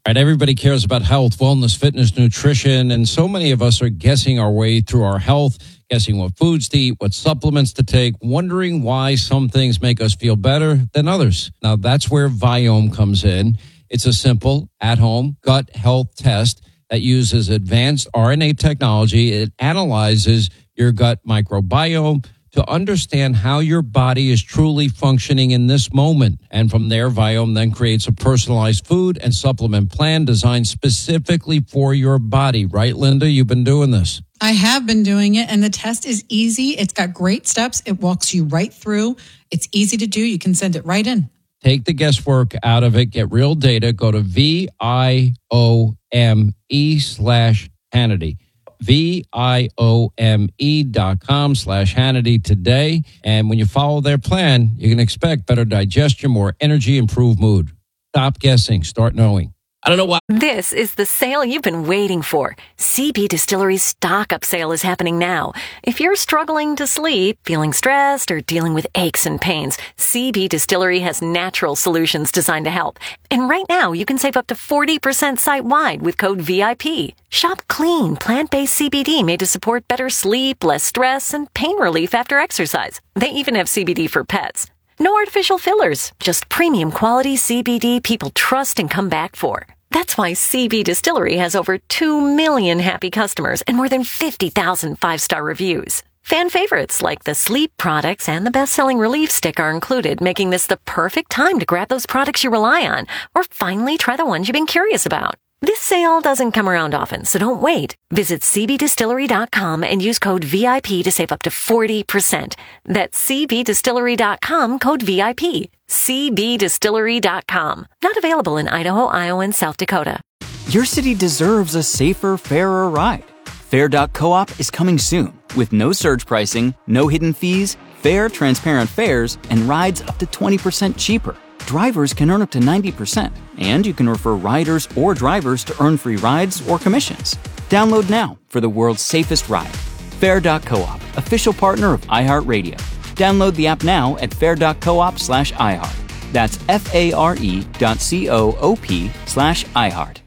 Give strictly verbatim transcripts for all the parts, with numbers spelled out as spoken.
Right, everybody cares about health, wellness, fitness, nutrition, and so many of us are guessing our way through our health, guessing what foods to eat, what supplements to take, wondering why some things make us feel better than others. Now, that's where Viome comes in. It's a simple, at-home gut health test that uses advanced R N A technology. It analyzes your gut microbiome to understand how your body is truly functioning in this moment. And from there, Viome then creates a personalized food and supplement plan designed specifically for your body. Right, Linda? You've been doing this. I have been doing it, and the test is easy. It's got great steps. It walks you right through. It's easy to do. You can send it right in. Take the guesswork out of it. Get real data. Go to V I O M E slash Hannity. V-I-O-M-E dot com slash Hannity today. And when you follow their plan, you can expect better digestion, more energy, improved mood. Stop guessing. Start knowing. I don't know why. This is the sale you've been waiting for. C B Distillery's stock-up sale is happening now. If you're struggling to sleep, feeling stressed, or dealing with aches and pains, C B Distillery has natural solutions designed to help. And right now, you can save up to forty percent site-wide with code V I P. Shop clean, plant-based C B D made to support better sleep, less stress, and pain relief after exercise. They even have C B D for pets. No artificial fillers, just premium quality C B D people trust and come back for. That's why C B Distillery has over two million happy customers and more than fifty thousand five-star reviews. Fan favorites like the sleep products and the best-selling relief stick are included, making this the perfect time to grab those products you rely on or finally try the ones you've been curious about. This sale doesn't come around often, so don't wait. Visit C B distillery dot com and use code V I P to save up to forty percent. That's C B distillery dot com, code V I P. C B distillery dot com. Not available in Idaho, Iowa, and South Dakota. Your city deserves a safer, fairer ride. Fair dot coop is coming soon with no surge pricing, no hidden fees, fair, transparent fares, and rides up to twenty percent cheaper. Drivers can earn up to ninety percent, and you can refer riders or drivers to earn free rides or commissions. Download now for the world's safest ride. Fair dot coop, official partner of iHeartRadio. Download the app now at fair dot coop slash iHeart. That's F-A-R-E dot C-O-O-P slash iHeart.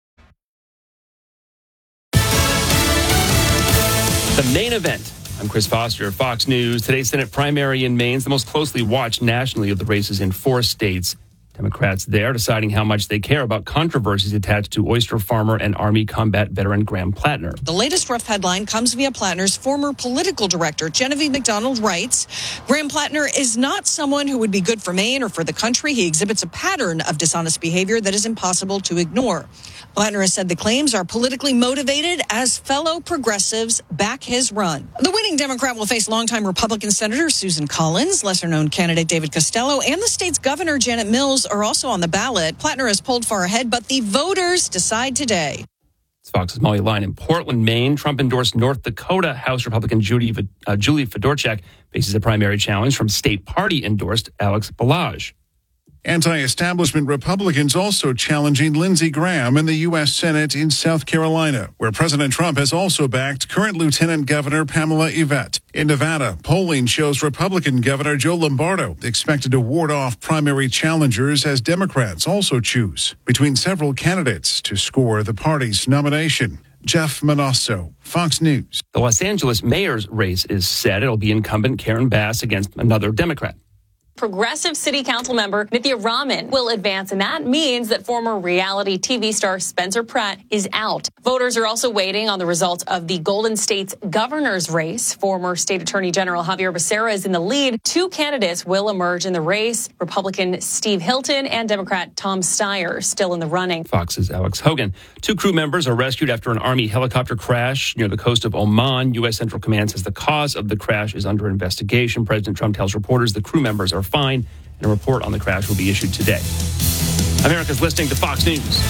The main event. I'm Chris Foster, Fox News. Today's Senate primary in Maine is the most closely watched nationally of the races in four states. Democrats there deciding how much they care about controversies attached to oyster farmer and Army combat veteran Graham Plattner. The latest rough headline comes via Plattner's former political director. Genevieve McDonald writes, Graham Plattner is not someone who would be good for Maine or for the country. He exhibits a pattern of dishonest behavior that is impossible to ignore. Plattner has said the claims are politically motivated as fellow progressives back his run. The winning Democrat will face longtime Republican Senator Susan Collins, lesser-known candidate David Costello, and the state's Governor Janet Mills are also on the ballot. Plattner has pulled far ahead, but the voters decide today. It's Fox's Molly Line. In Portland, Maine, Trump-endorsed North Dakota House Republican Judy, uh, Julie Fedorchak faces a primary challenge from state party-endorsed Alex Balazs. Anti-establishment Republicans also challenging Lindsey Graham in the U S Senate in South Carolina, where President Trump has also backed current Lieutenant Governor Pamela Yvette. In Nevada, polling shows Republican Governor Joe Lombardo expected to ward off primary challengers as Democrats also choose between several candidates to score the party's nomination. Jeff Manasso, Fox News. The Los Angeles mayor's race is set. It'll be incumbent Karen Bass against another Democrat. Progressive City Council member Nithya Raman will advance, and that means that former reality T V star Spencer Pratt is out. Voters are also waiting on the results of the Golden State's governor's race. Former State Attorney General Javier Becerra is in the lead. Two candidates will emerge in the race, Republican Steve Hilton and Democrat Tom Steyer, still in the running. Fox's Alex Hogan. Two crew members are rescued after an Army helicopter crash near the coast of Oman. U S Central Command says the cause of the crash is under investigation. President Trump tells reporters the crew members are fine, and a report on the crash will be issued today. America's listening to Fox News.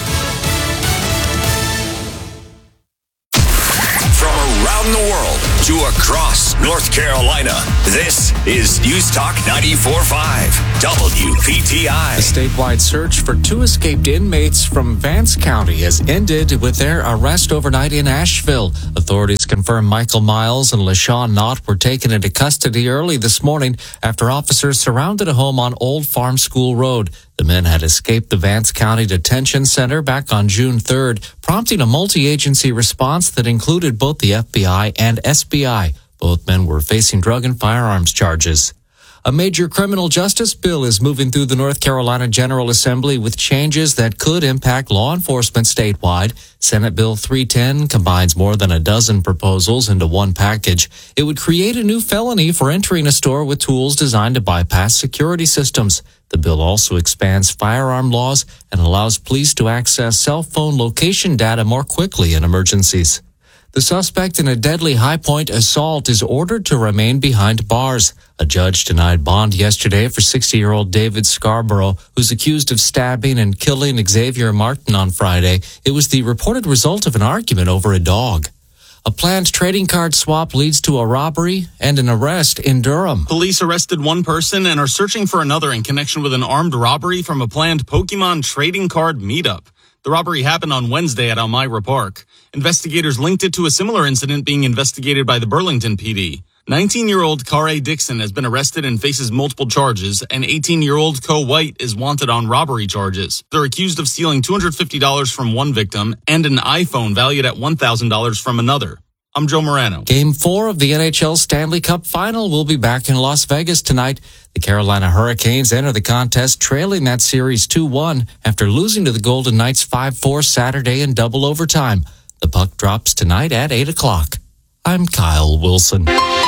From around the world to across North Carolina, this is News Talk ninety-four point five. W P T I. The statewide search for two escaped inmates from Vance County has ended with their arrest overnight in Asheville. Authorities confirm Michael Miles and LaShawn Knott were taken into custody early this morning after officers surrounded a home on Old Farm School Road. The men had escaped the Vance County Detention Center back on June third, prompting a multi-agency response that included both the F B I and S B I. Both men were facing drug and firearms charges. A major criminal justice bill is moving through the North Carolina General Assembly with changes that could impact law enforcement statewide. Senate Bill three ten combines more than a dozen proposals into one package. It would create a new felony for entering a store with tools designed to bypass security systems. The bill also expands firearm laws and allows police to access cell phone location data more quickly in emergencies. The suspect in a deadly High Point assault is ordered to remain behind bars. A judge denied bond yesterday for sixty-year-old David Scarborough, who's accused of stabbing and killing Xavier Martin on Friday. It was the reported result of an argument over a dog. A planned trading card swap leads to a robbery and an arrest in Durham. Police arrested one person and are searching for another in connection with an armed robbery from a planned Pokemon trading card meetup. The robbery happened on Wednesday at Elmira Park. Investigators linked it to a similar incident being investigated by the Burlington P D. nineteen-year-old Carre Dixon has been arrested and faces multiple charges, and eighteen-year-old Co White is wanted on robbery charges. They're accused of stealing two hundred fifty dollars from one victim and an iPhone valued at one thousand dollars from another. I'm Joe Morano. Game four of the N H L Stanley Cup Final will be back in Las Vegas tonight. The Carolina Hurricanes enter the contest trailing that series two one after losing to the Golden Knights five four Saturday in double overtime. The puck drops tonight at eight o'clock. I'm Kyle Wilson.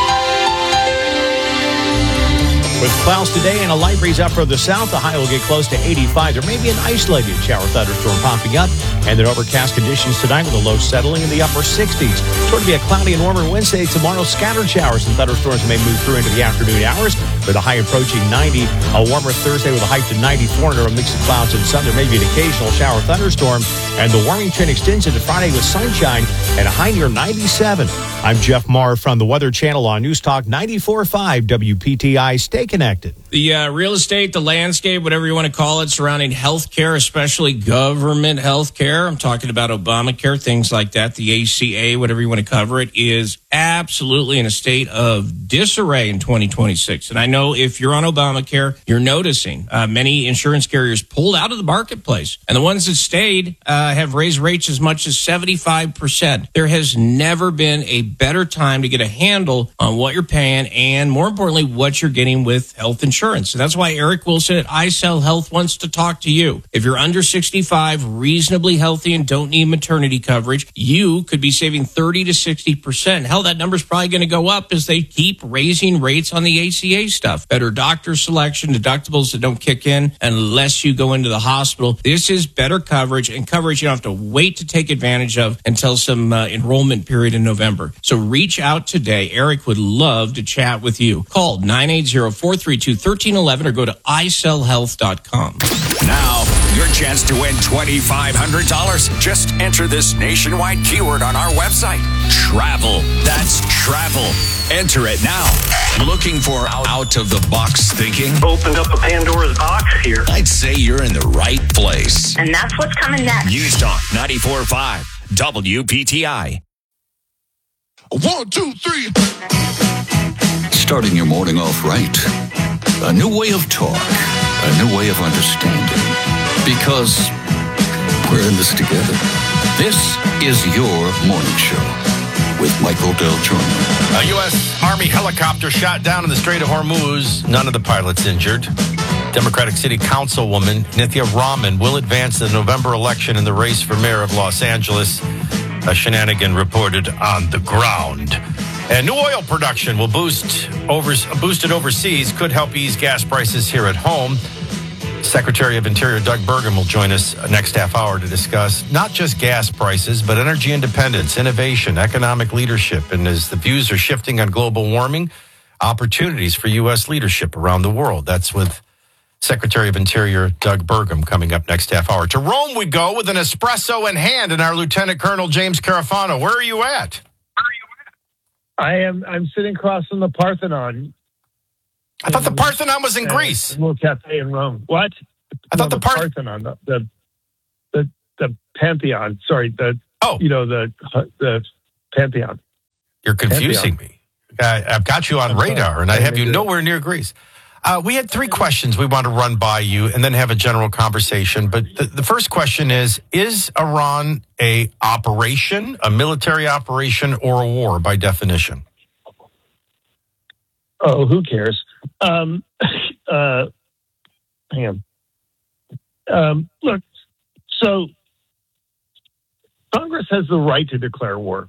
With clouds today and a light breeze up further south, the high will get close to eighty-five. There may be an isolated shower thunderstorm popping up, and then overcast conditions tonight with a low settling in the upper sixties. It's going to be a cloudy and warmer Wednesday. Tomorrow, scattered showers and thunderstorms may move through into the afternoon hours with a high approaching ninety. A warmer Thursday with a high to ninety-four under a mix of clouds and sun. There may be an occasional shower thunderstorm, and the warming trend extends into Friday with sunshine and a high near ninety-seven. I'm Jeff Marr from the Weather Channel on News Talk ninety-four point five W P T I. Stay connected. The uh, real estate, the landscape, whatever you want to call it, surrounding health care, especially government health care. I'm talking about Obamacare, things like that, the A C A, whatever you want to cover it, is absolutely in a state of disarray in twenty twenty-six. And I know if you're on Obamacare, you're noticing uh, many insurance carriers pulled out of the marketplace. And the ones that stayed uh, have raised rates as much as seventy-five percent. There has never been a better time to get a handle on what you're paying and, more importantly, what you're getting with health insurance. And that's why Eric Wilson at iSell Health wants to talk to you. If you're under sixty-five, reasonably healthy, and don't need maternity coverage, you could be saving thirty to sixty percent. Hell, that number's probably going to go up as they keep raising rates on the A C A stuff. Better doctor selection, deductibles that don't kick in unless you go into the hospital. This is better coverage, and coverage you don't have to wait to take advantage of until some uh, enrollment period in November. So reach out today. Eric would love to chat with you. Call nine eight zero, four three two, one three one one or go to i sell health dot com. Now, your chance to win twenty-five hundred dollars. Just enter this nationwide keyword on our website. Travel. That's travel. Enter it now. Looking for out-of-the-box thinking? Opened up a Pandora's box here. I'd say you're in the right place. And that's what's coming next. News Talk ninety-four point five W P T I. One, two, three. Starting your morning off right. A new way of talk. A new way of understanding. Because we're in this together. This is your morning show with Michael Del Giorno. A U S Army helicopter shot down in the Strait of Hormuz. None of the pilots injured. Democratic City Councilwoman Nithya Raman will advance the November election in the race for mayor of Los Angeles. A shenanigan reported on the ground. And new oil production will boost over, boosted overseas, could help ease gas prices here at home. Secretary of Interior Doug Burgum will join us next half hour to discuss not just gas prices, but energy independence, innovation, economic leadership. And as the views are shifting on global warming, opportunities for U S leadership around the world. That's with Secretary of Interior Doug Burgum coming up next half hour. To Rome we go with an espresso in hand and our Lieutenant Colonel James Carafano. Where are you at? I am. I'm sitting across from the Parthenon. I thought the Parthenon was in uh, Greece. A little cafe in Rome. What? I thought no, the, Parth- the Parthenon, the, the the the Pantheon. Sorry, the oh, you know the the Pantheon. You're confusing Pantheon. me. I, I've got you on radar, and I have you nowhere near Greece. Uh, we had three questions we want to run by you, and then have a general conversation. But the, the first question is: Is Iran a operation, a military operation, or a war by definition? Oh, who cares? Um, uh, hang on. Um, look, so Congress has the right to declare war.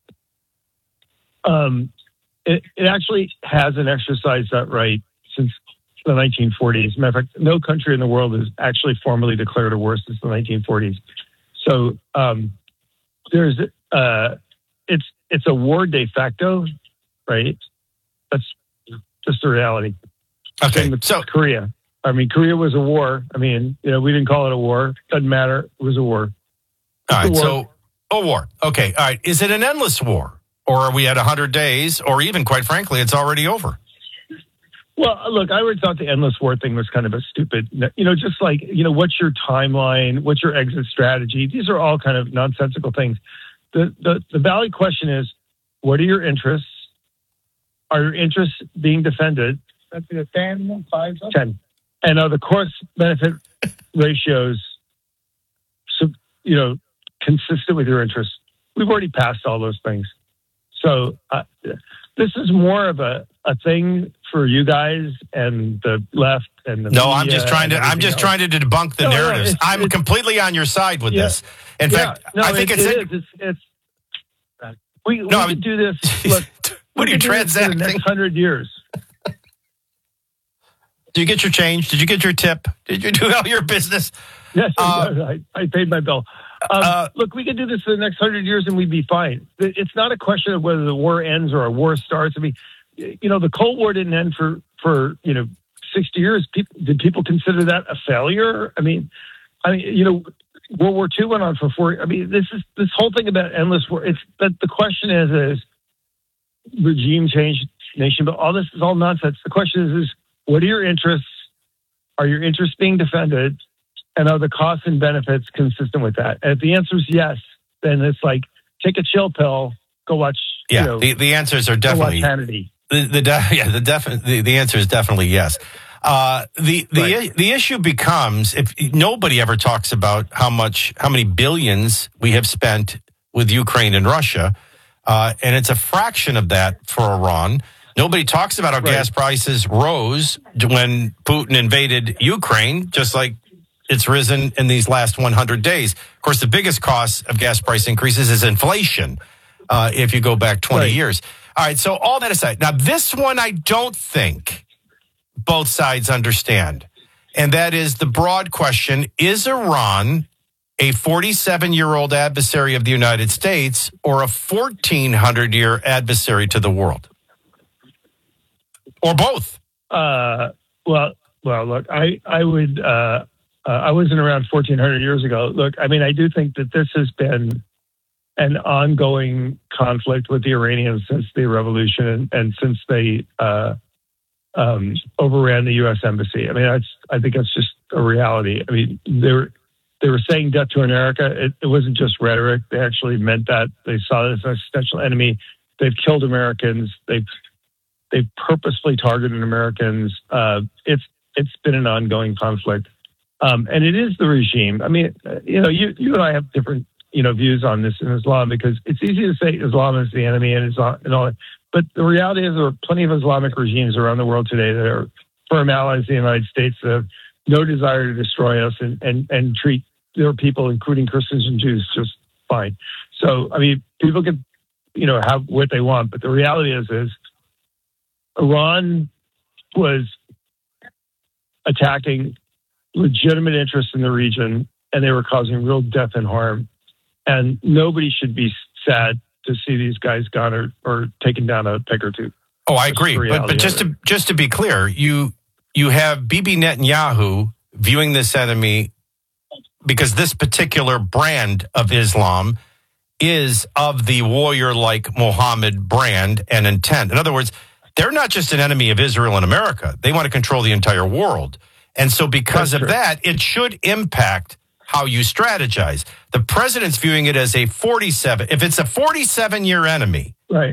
Um, it, it actually hasn't exercised that right since the nineteen forties. As a matter of fact, no country in the world has actually formally declared a war since the nineteen forties. So um, there's uh, it's it's a war de facto, right? That's just the reality. Okay, with so Korea. I mean, Korea was a war. I mean, you know, we didn't call it a war. Doesn't matter. It was a war. It's all right, a war. so a war. Okay, all right. Is it an endless war, or are we at one hundred days, or even, quite frankly, it's already over? Well, look, I always thought the endless war thing was kind of a stupid, you know, just like, you know, what's your timeline? What's your exit strategy? These are all kind of nonsensical things. The the, the valid question is, what are your interests? Are your interests being defended? That's a ten, five, ten. And are the cost benefit ratios, so, you know, consistent with your interests? We've already passed all those things. So uh, this is more of a, a thing for you guys and the left and the no. media I'm just trying to. I'm just else. trying to debunk the no, narratives. No, it's, I'm it's, completely on your side with yeah, this. In yeah, fact, no, I think it, it's, it is. It's, it's we, no, we could do this. Look, what are you transacting? For the next hundred years. Did you get your change? Did you get your tip? Did you do all your business? Yes, uh, I, I paid my bill. Um, uh, look, we could do this for the next hundred years and we'd be fine. It's not a question of whether the war ends or a war starts. I mean, you know, the Cold War didn't end for, for you know, sixty years. People, did people consider that a failure? I mean, I mean, you know, World War Two went on for four. I mean, this is this whole thing about endless war. It's but the question is, is regime change, nation, but all this is all nonsense. The question is, is what are your interests? Are your interests being defended? And are the costs and benefits consistent with that? And if the answer is yes, then it's like, take a chill pill, go watch. Yeah, you know, the, the answers are definitely. Go watch Hannity. The, the, yeah, the, defi- the, the answer is definitely yes. Uh, the the right. the issue becomes if nobody ever talks about how much, how many billions we have spent with Ukraine and Russia, uh, and it's a fraction of that for Iran. Nobody talks about how right. gas prices rose when Putin invaded Ukraine, just like it's risen in these last one hundred days. Of course, the biggest cost of gas price increases is inflation, uh, if you go back twenty right. years. All right, so all that aside. Now, this one I don't think both sides understand, and that is the broad question, is Iran a forty-seven-year-old adversary of the United States or a fourteen hundred-year adversary to the world? Or both? Uh, well, well, look, I, I would... Uh, Uh, I wasn't around fourteen hundred years ago. Look, I mean, I do think that this has been an ongoing conflict with the Iranians since the revolution and, and since they uh, um, overran the U S embassy. I mean, that's, I think that's just a reality. I mean, they were, they were saying death to America. It, it wasn't just rhetoric. They actually meant that. They saw it as an existential enemy. They've killed Americans. They've, they've purposefully targeted Americans. Uh, it's, it's been an ongoing conflict. Um, and it is the regime. I mean, you know, you, you and I have different, you know, views on this in Islam because it's easy to say Islam is the enemy and Islam and all that. But the reality is there are plenty of Islamic regimes around the world today that are firm allies of the United States that have no desire to destroy us and, and, and treat their people, including Christians and Jews, just fine. So, I mean, people can, you know, have what they want. But the reality is, is Iran was attacking legitimate interests in the region, and they were causing real death and harm. And nobody should be sad to see these guys gone or, or taken down a peg or two. Oh, I agree. But, but just to just to be clear, you you have Bibi Netanyahu viewing this enemy because this particular brand of Islam is of the warrior-like Muhammad brand and intent. In other words, they're not just an enemy of Israel and America. They want to control the entire world. And so because That's of true. that, it should impact how you strategize. The president's viewing it as a forty-seven. If it's a forty-seven-year enemy, right.